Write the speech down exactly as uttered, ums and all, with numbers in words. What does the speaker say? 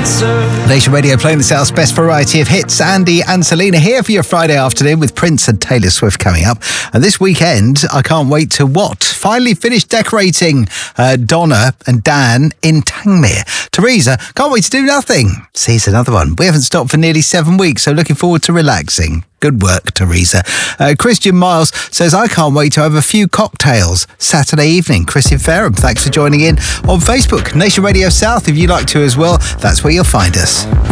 Nation Radio playing the South's best variety of hits. Andy and Selena here for your Friday afternoon with Prince and Taylor Swift coming up. And this weekend, I can't wait to what? Finally finished decorating uh, Donna and Dan in Tangmere. Teresa, can't wait to do nothing. See, it's another one. We haven't stopped for nearly seven weeks, so looking forward to relaxing. Good work, Teresa. Uh, Christian Miles says, I can't wait to have a few cocktails Saturday evening. Chris in Fareham, thanks for joining in on Facebook. Nation Radio South, if you'd like to as well, that's where you'll find us.